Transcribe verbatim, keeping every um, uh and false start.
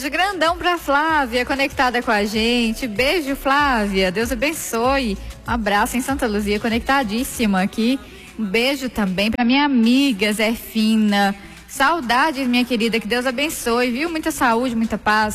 beijo grandão pra Flávia, conectada com a gente. Beijo, Flávia. Deus abençoe. Um abraço em Santa Luzia, conectadíssima aqui. Um beijo também pra minha amiga Zé Fina. Saudades, minha querida. Que Deus abençoe, viu? Muita saúde, muita paz.